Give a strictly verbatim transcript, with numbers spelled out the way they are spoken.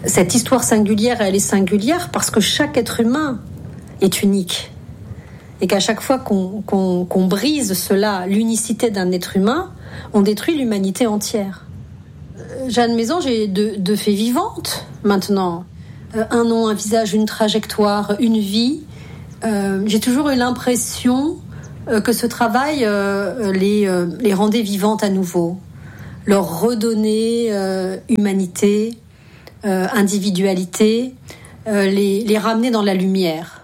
cette histoire singulière, elle est singulière parce que chaque être humain est unique. Et qu'à chaque fois qu'on, qu'on, qu'on brise cela, l'unicité d'un être humain, on détruit l'humanité entière. Jeanne Mésange est de, de fait vivante maintenant. Euh, un nom, un visage, une trajectoire, une vie. Euh, j'ai toujours eu l'impression euh, que ce travail euh, les, euh, les rendait vivantes à nouveau. Leur redonner euh, humanité, euh, individualité, euh, les, les ramener dans la lumière.